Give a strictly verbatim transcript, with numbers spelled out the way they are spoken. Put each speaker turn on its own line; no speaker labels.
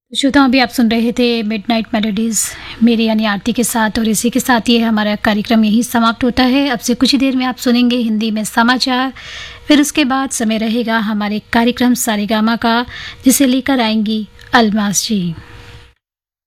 श्रोताओं, अभी आप सुन रहे थे मिडनाइट मेलोडीज़ मेरी यानी आरती के साथ, और इसी के साथ ये हमारा कार्यक्रम यहीं समाप्त होता है। अब से कुछ ही देर में आप सुनेंगे हिंदी में समाचार, फिर उसके बाद समय रहेगा हमारे कार्यक्रम सारेगामा का, जिसे लेकर आएंगी अलमास जी।